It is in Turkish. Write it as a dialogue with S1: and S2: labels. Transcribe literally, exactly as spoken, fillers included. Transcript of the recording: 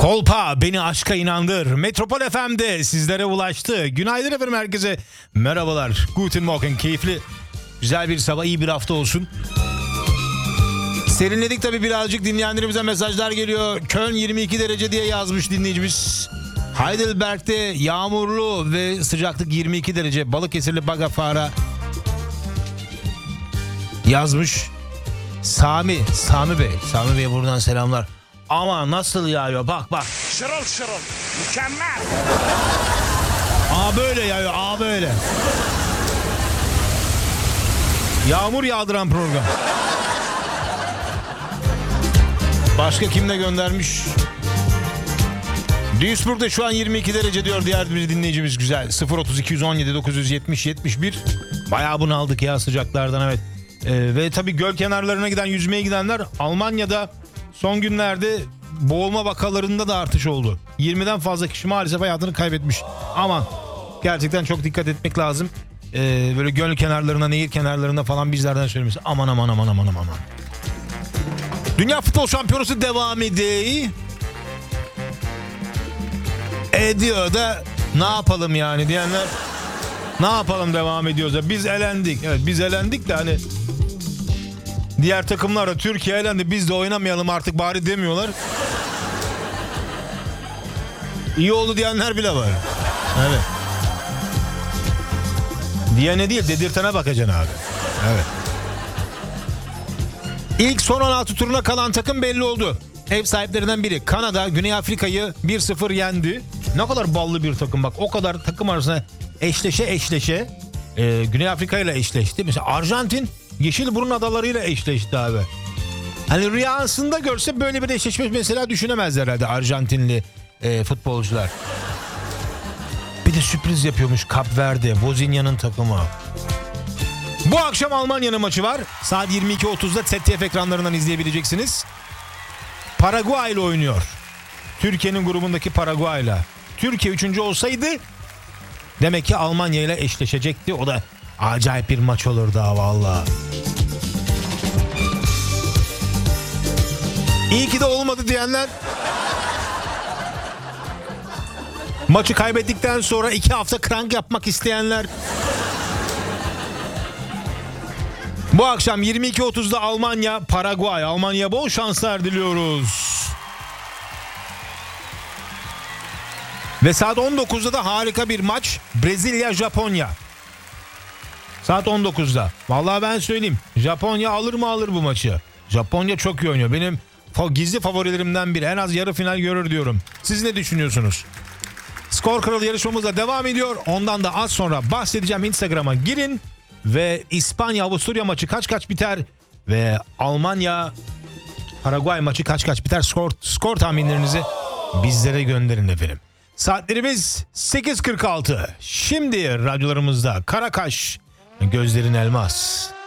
S1: Kolpa beni aşka inandır. Metropol F M'de sizlere ulaştı. Günaydın efendim herkese. Merhabalar. Guten Morgen. Keyifli, güzel bir sabah, iyi bir hafta olsun. Serinledik tabii birazcık, dinleyenlerimize mesajlar geliyor. Köln yirmi iki derece diye yazmış dinleyicimiz. Heidelberg'de yağmurlu ve sıcaklık yirmi iki derece. Balıkesirli Bagafara yazmış. Sami, Sami Bey. Sami Bey'e buradan selamlar. Ama nasıl yağıyor, bak bak.
S2: Şırıl şırıl. Mükemmel.
S1: Aa böyle yağıyor, aa böyle. Yağmur yağdıran program. Başka kimle göndermiş? Duisburg'da şu an yirmi iki derece diyor diğer bir dinleyicimiz, güzel. sıfır otuz iki on yedi dokuz yetmiş yetmiş bir. Bayağı bunaldık ya sıcaklardan, evet. Ee, ve tabii göl kenarlarına giden, yüzmeye gidenler, Almanya'da son günlerde boğulma vakalarında da artış oldu. yirmiden fazla kişi maalesef hayatını kaybetmiş. Aman, gerçekten çok dikkat etmek lazım. Ee, böyle göl kenarlarına, nehir kenarlarına falan bizlerden söylemesi. Aman aman aman aman aman. Dünya Futbol Şampiyonası devam ediyor. Ediyor da ne yapalım yani diyenler, ne yapalım devam ediyoruz da biz elendik. Evet, biz elendik de hani diğer takımlar da Türkiye elendi, biz de oynamayalım artık bari demiyorlar. İyi oldu diyenler bile var. Evet. Diyene değil, dedirtene bakacaksın abi. Evet. İlk son on altı turuna kalan takım belli oldu. Ev sahiplerinden biri Kanada, Güney Afrika'yı bir sıfır yendi. Ne kadar ballı bir takım bak. O kadar takım arasında eşleşe eşleşe e, Güney Afrika ile eşleşti. Mesela Arjantin Yeşilburun adalarıyla eşleşti abi. Hani rüyasında görse böyle bir eşleşme mesela düşünemez herhalde Arjantinli e, futbolcular. Bir de sürpriz yapıyormuş Kap Verde, Vozinha'nın takımı. Bu akşam Almanya'nın maçı var. Saat yirmi iki otuzda Z T F ekranlarından izleyebileceksiniz. Paraguay ile oynuyor. Türkiye'nin grubundaki Paraguay ile. Türkiye üçüncü olsaydı demek ki Almanya ile eşleşecekti. O da acayip bir maç olurdu ha valla. İyi ki de olmadı diyenler, maçı kaybettikten sonra iki hafta krank yapmak isteyenler, bu akşam yirmi iki otuzda Almanya, Paraguay. Almanya bol şanslar diliyoruz. Ve saat on dokuzda da harika bir maç. Brezilya, Japonya. Saat on dokuzda. Vallahi ben söyleyeyim, Japonya alır mı alır bu maçı. Japonya çok iyi oynuyor. Benim gizli favorilerimden biri. En az yarı final görür diyorum. Siz ne düşünüyorsunuz? Skor Kralı yarışmamız da devam ediyor. Ondan da az sonra bahsedeceğim. Instagram'a girin ve İspanya Avusturya maçı kaç kaç biter ve Almanya Paraguay maçı kaç kaç biter, skor skor tahminlerinizi bizlere gönderin efendim. Saatlerimiz sekiz kırk altı. Şimdi radyolarımızda Karakaş, Gözlerin Elmas.